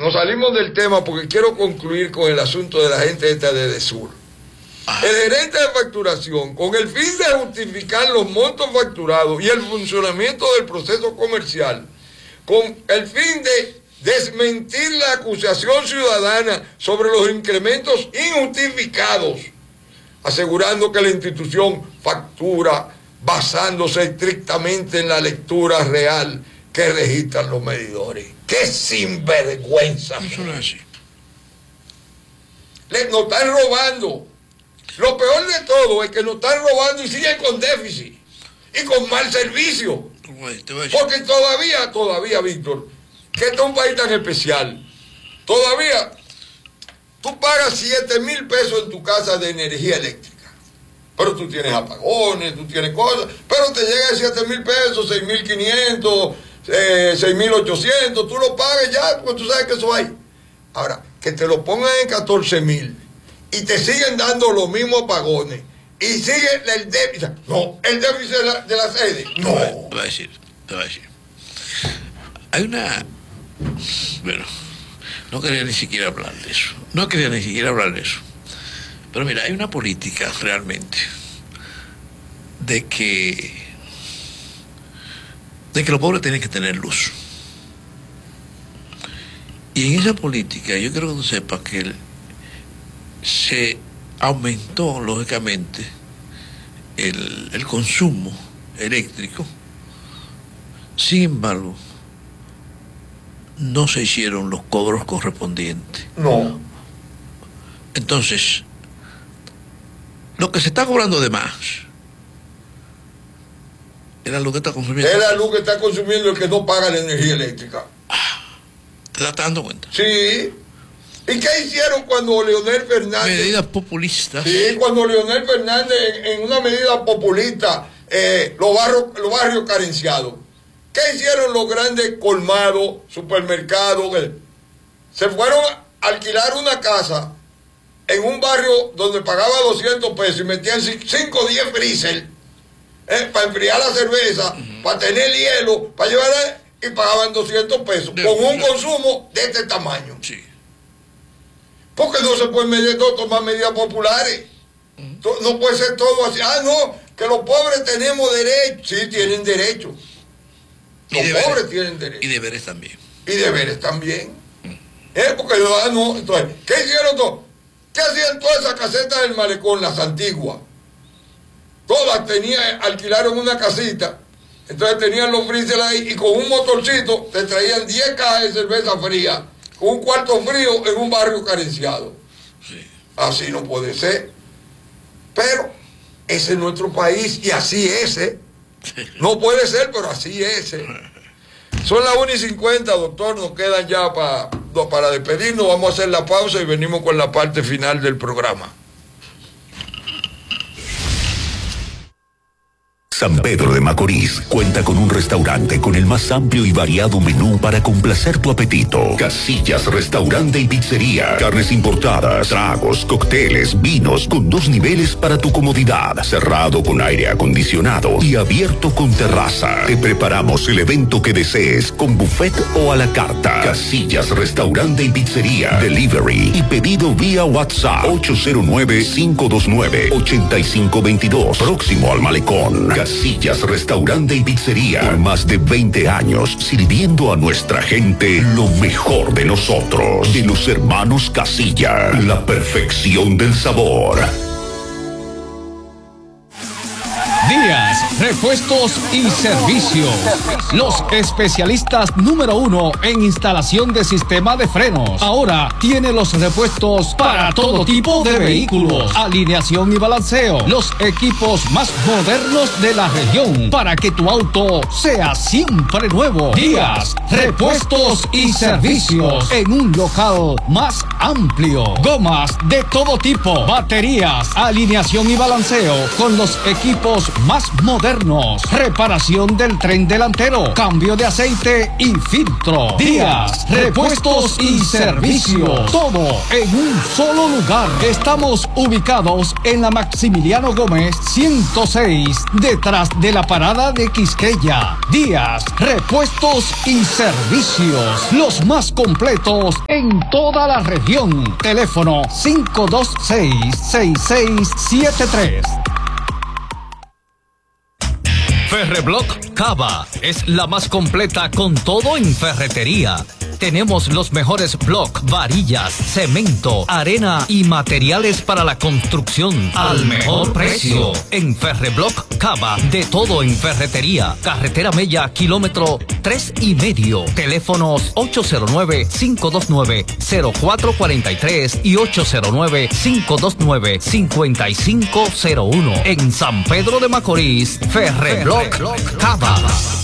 nos salimos del tema porque quiero concluir con el asunto de la gente esta de Edesur. El gerente de facturación, con el fin de justificar los montos facturados y el funcionamiento del proceso comercial, con el fin de desmentir la acusación ciudadana sobre los incrementos injustificados, asegurando que la institución factura basándose estrictamente en la lectura real que registran los medidores. ¡Qué sinvergüenza! Eso no es así. Nos están robando. Lo peor de todo es que nos están robando y siguen con déficit y con mal servicio. Porque todavía, Víctor, que este es un país tan especial, todavía tú pagas 7,000 pesos en tu casa de energía eléctrica, pero tú tienes apagones, tú tienes cosas, pero te llegan 7,000 pesos, 6,500, 6,800, tú lo pagas ya, pues tú sabes que eso hay. Ahora, que te lo pongan en 14,000 y te siguen dando los mismos apagones y sigue el déficit. No, el déficit de la sede. No. Te voy a decir. Hay una... Bueno, no quería ni siquiera hablar de eso. Pero mira, hay una política realmente de que los pobres tienen que tener luz. Y en esa política yo quiero que tú sepas que se aumentó lógicamente el consumo eléctrico. Sin embargo, no se hicieron los cobros correspondientes. No. Entonces, lo que se está cobrando de más es la luz que está consumiendo. Es la luz que está consumiendo el que no paga la energía eléctrica. ¿Te estás dando cuenta? Sí. ¿Y qué hicieron cuando Leonel Fernández... Medidas populistas. Sí, cuando Leonel Fernández, en una medida populista, los barrios carenciados. ¿Qué hicieron los grandes colmados, supermercados? Se fueron a alquilar una casa en un barrio donde pagaba 200 pesos y metían 5 o 10 freezer para enfriar la cerveza, para tener hielo, para llevarla, y pagaban 200 pesos con un consumo de este tamaño. Sí. Porque no se puede tomar medidas populares. No puede ser todo así. No, que los pobres tenemos derecho. Sí, tienen derecho. Los pobres tienen derecho. Y deberes también. Y deberes también. Porque no. Entonces, ¿qué hicieron todos? ¿Qué hacían todas esas casetas del malecón, las antiguas? Todas alquilaron una casita. Entonces tenían los freezer ahí y con un motorcito te traían 10 cajas de cerveza fría, con un cuarto frío en un barrio carenciado. Sí. Así no puede ser. Pero ese es nuestro país y así es. No puede ser, pero así es. Son las 1:50, doctor. Nos quedan ya para despedirnos. Vamos a hacer la pausa y venimos con la parte final del programa. San Pedro de Macorís cuenta con un restaurante con el más amplio y variado menú para complacer tu apetito. Casillas Restaurante y Pizzería. Carnes importadas, tragos, cócteles, vinos con 2 niveles para tu comodidad. Cerrado con aire acondicionado y abierto con terraza. Te preparamos el evento que desees con buffet o a la carta. Casillas Restaurante y Pizzería. Delivery y pedido vía WhatsApp 809-529-8522. Próximo al Malecón. Casillas Restaurante y Pizzería. Por más de 20 años sirviendo a nuestra gente lo mejor de nosotros. De los hermanos Casilla. La perfección del sabor. Díaz, repuestos y servicios. Los especialistas número 1 en instalación de sistema de frenos. Ahora tiene los repuestos para todo tipo de vehículos. Alineación y balanceo. Los equipos más modernos de la región para que tu auto sea siempre nuevo. Díaz, repuestos y servicios en un local más amplio. Gomas de todo tipo. Baterías, alineación y balanceo con los equipos más modernos modernos, reparación del tren delantero, cambio de aceite y filtro. Díaz Repuestos y Servicios. Todo en un solo lugar. Estamos ubicados en la Maximiliano Gómez 106, detrás de la parada de Quisqueya. Díaz Repuestos y Servicios, los más completos en toda la región. Teléfono 526-6673. Ferreblock Cava es la más completa con todo en ferretería. Tenemos los mejores block, varillas, cemento, arena y materiales para la construcción al mejor precio. En Ferreblock Cava, de todo en ferretería. Carretera Mella, kilómetro 3,5. Teléfonos 809-529-0443 y 809-529-5501. En San Pedro de Macorís, Ferreblock Cava.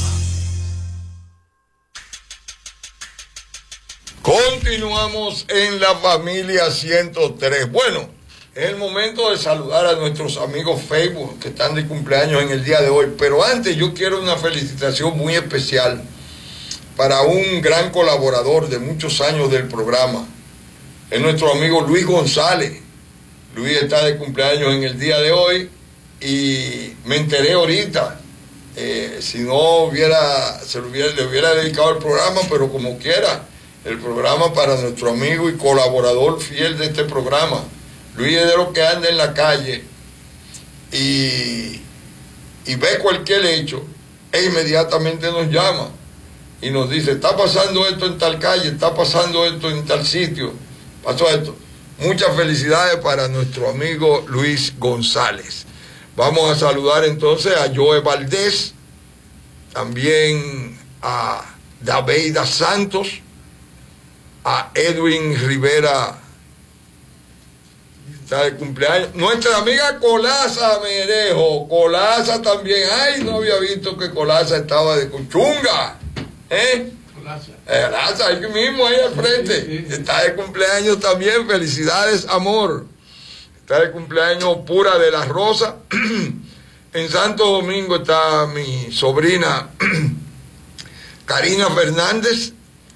Continuamos en la familia 103. Bueno, es el momento de saludar a nuestros amigos Facebook que están de cumpleaños en el día de hoy. Pero antes yo quiero una felicitación muy especial para un gran colaborador de muchos años del programa. Es nuestro amigo Luis González. Luis está de cumpleaños en el día de hoy y me enteré ahorita. Si no le hubiera dedicado el programa, pero como quiera. El programa para nuestro amigo y colaborador fiel de este programa. Luis es de los que anda en la calle y ve cualquier hecho e inmediatamente nos llama y nos dice, está pasando esto en tal calle, está pasando esto en tal sitio, pasó esto. Muchas felicidades para nuestro amigo Luis González. Vamos a saludar entonces a Joe Valdés, también a Daveida Santos, a Edwin Rivera, está de cumpleaños. Nuestra amiga Colaza Merejo, Colaza también. Ay, no había visto que Colaza estaba de Cuchunga. Colaza, ahí mismo, ahí al frente. Sí. Está de cumpleaños también. Felicidades, amor. Está de cumpleaños Pura de la Rosa. En Santo Domingo está mi sobrina Karina Fernández.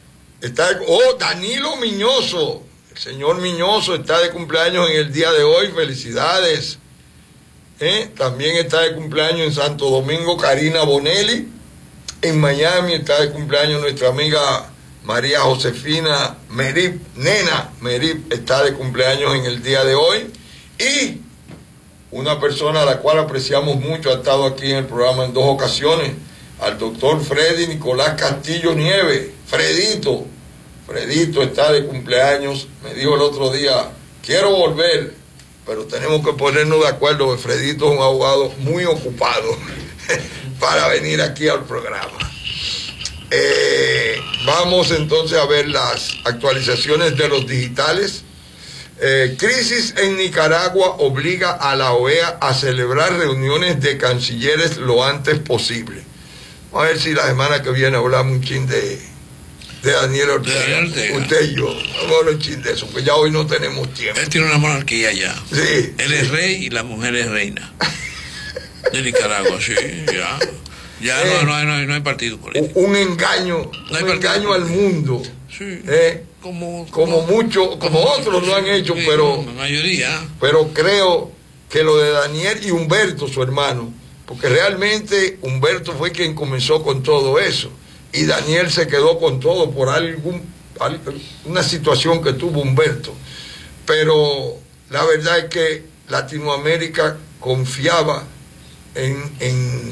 Danilo Miñoso, el señor Miñoso está de cumpleaños en el día de hoy, felicidades. También está de cumpleaños en Santo Domingo Karina Bonelli. En Miami está de cumpleaños nuestra amiga María Josefina Merib, Nena Merib está de cumpleaños en el día de hoy. Y una persona a la cual apreciamos mucho, ha estado aquí en el programa en 2 ocasiones, al doctor Freddy Nicolás Castillo Nieves. Fredito está de cumpleaños. Me dijo el otro día, quiero volver, pero tenemos que ponernos de acuerdo, que Fredito es un abogado muy ocupado para venir aquí al programa. Vamos entonces a ver las actualizaciones de los digitales. Crisis en Nicaragua obliga a la OEA a celebrar reuniones de cancilleres lo antes posible. Vamos a ver si la semana que viene hablamos un chin de Daniel Ortega. Usted y yo. Vamos a hablar un chin de eso, porque ya hoy no tenemos tiempo. Él tiene una monarquía ya. Sí. Él es rey y la mujer es reina. De Nicaragua, sí, ya. Ya no hay partido político. Un engaño, al mundo. Sí. Como otros lo han hecho, sí, pero la mayoría. Pero creo que lo de Daniel y Humberto, su hermano, porque realmente Humberto fue quien comenzó con todo eso y Daniel se quedó con todo por una situación que tuvo Humberto. Pero la verdad es que Latinoamérica confiaba en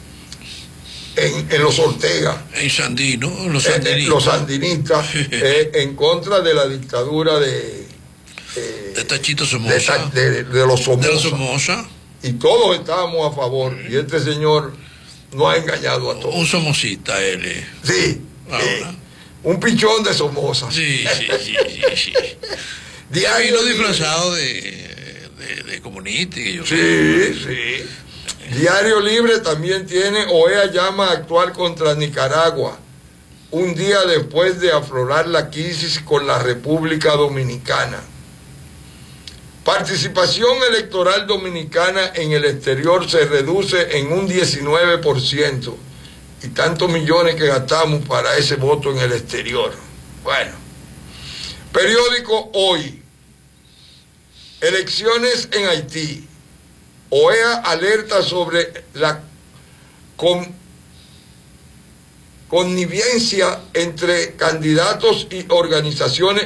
los Ortega, en Sandino, los sandinistas, en contra de la dictadura de Tachito Somoza, de los Somoza. Y todos estábamos a favor, y este señor no ha engañado a todos. Un somocista él. Sí, un pichón de Somoza. Sí. Diario disfrazado de comunista. Sí. Diario Libre también tiene, OEA llama a actuar contra Nicaragua, un día después de aflorar la crisis con la República Dominicana. Participación electoral dominicana en el exterior se reduce en un 19%. Y tantos millones que gastamos para ese voto en el exterior. Bueno. Periódico Hoy. Elecciones en Haití. OEA alerta sobre la connivencia entre candidatos y organizaciones